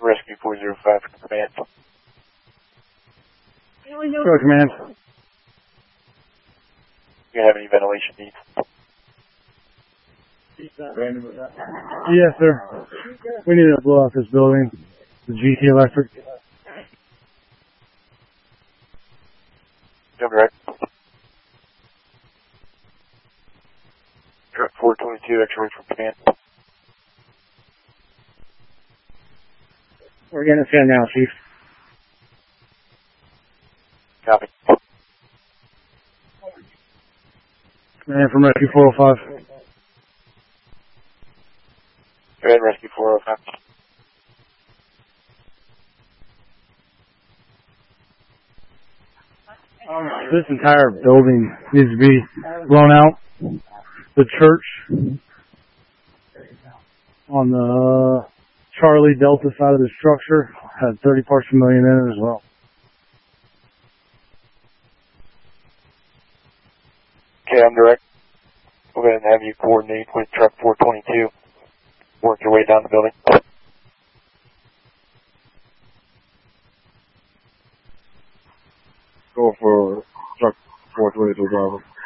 Rescue 405 for command. Go command. Do you have any ventilation needs? Yes, sir. We need to blow out this building. The GT Electric. Jump direct. Truck 422, X-ray from command. We're getting a scan now, Chief. Copy. Command from Rescue 405. Go ahead, Rescue 405. This entire building needs to be blown out. The church on the Charlie Delta side of the structure had 30 parts per million in it as well. Okay, I'm direct. We'll go ahead and have you coordinate with truck 422. Work your way down the building. Go for truck 422 driver.